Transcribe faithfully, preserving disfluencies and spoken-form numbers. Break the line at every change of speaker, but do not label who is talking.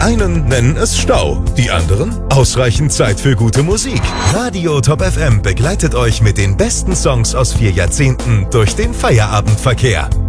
einen nennen es Stau, die anderen ausreichend Zeit für gute Musik. Radio Top F M begleitet euch mit den besten Songs aus vier Jahrzehnten durch den Feierabendverkehr.